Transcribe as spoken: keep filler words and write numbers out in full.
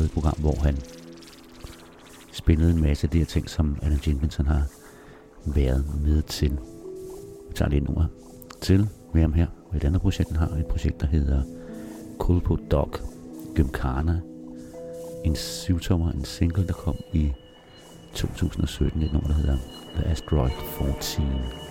et program, hvor han spillede en masse af de her ting, som Alan Jenkinson har været med til. Vi tager lige nummer til med ham her. Og et andet projekt, han har et projekt, der hedder Kulpo Dog Gymkhana. En syvtommer, en single, der kom i to tusind og sytten, et nummer, der hedder The Asteroid fjorten.